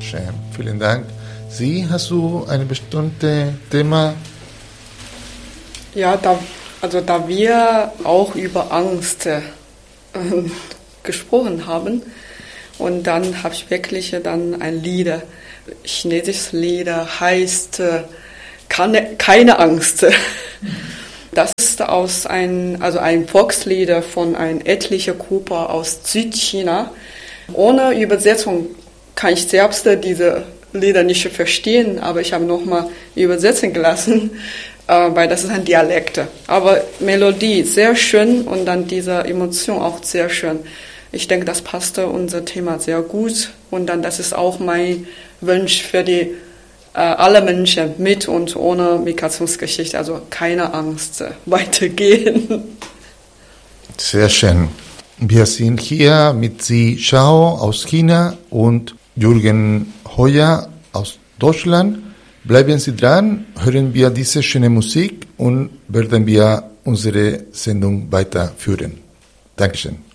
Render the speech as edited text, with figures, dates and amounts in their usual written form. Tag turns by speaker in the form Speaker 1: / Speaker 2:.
Speaker 1: schön. Vielen Dank. Sie, hast du ein bestimmtes Thema?
Speaker 2: Ja, da wir auch über Angst gesprochen haben, und dann habe ich wirklich dann ein Lied, chinesisches Lied, heißt keine Angst. Das ist aus ein Volkslied von einer etlichen Gruppe aus Südchina. Ohne Übersetzung kann ich selbst diese Lieder nicht verstehen, aber ich habe nochmal übersetzen gelassen, weil das ist ein Dialekt. Aber Melodie sehr schön und dann diese Emotion auch sehr schön. Ich denke, das passte unser Thema sehr gut und dann das ist auch mein Wunsch für die alle Menschen mit und ohne Migrationsgeschichte, also keine Angst, weitergehen.
Speaker 1: Sehr schön. Wir sind hier mit Xi Shao aus China und Jürgen Heuer aus Deutschland. Bleiben Sie dran, hören wir diese schöne Musik und werden wir unsere Sendung weiterführen. Dankeschön.